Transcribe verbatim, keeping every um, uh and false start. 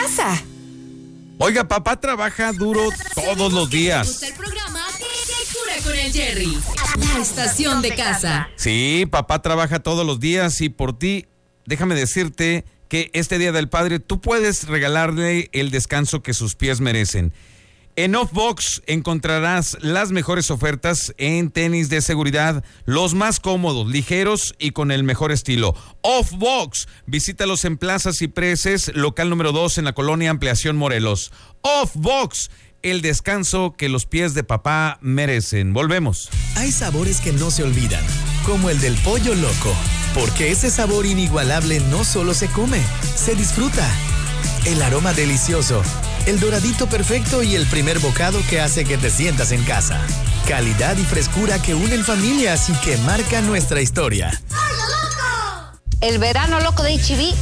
casa. Oiga, papá trabaja duro todos los días. ¿Te gusta el programa? ¿Qué cura con el Jerry? La estación de casa. Sí, papá trabaja todos los días y por ti, déjame decirte que este Día del Padre tú puedes regalarle el descanso que sus pies merecen. En Offbox encontrarás las mejores ofertas en tenis de seguridad, los más cómodos, ligeros y con el mejor estilo. Offbox, visítalos en Plaza Cipreses, local número dos en la colonia Ampliación Morelos. Offbox, el descanso que los pies de papá merecen. Volvemos. Hay sabores que no se olvidan, como el del pollo loco, porque ese sabor inigualable no solo se come, se disfruta. El aroma delicioso, el doradito perfecto y el primer bocado que hace que te sientas en casa. Calidad y frescura que unen familias y que marcan nuestra historia. El verano loco de H E B